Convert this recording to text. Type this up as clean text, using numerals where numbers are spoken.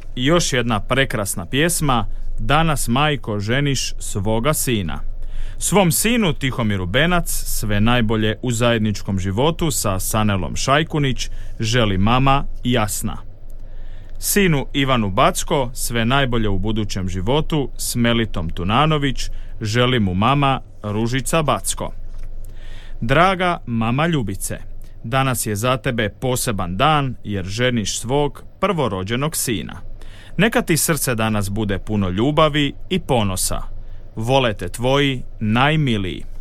još jedna prekrasna pjesma Danas, majko, ženiš svoga sina. Svom sinu Tihomiru Benac sve najbolje u zajedničkom životu sa Sanelom Šajkunić želi mama Jasna. Sinu Ivanu Backo sve najbolje u budućem životu s Melitom Tunanović želi mu mama Ružica Backo. Draga mama Ljubice, danas je za tebe poseban dan jer ženiš svog prvorođenog sina. Neka ti srce danas bude puno ljubavi i ponosa. Vole te tvoji najmiliji.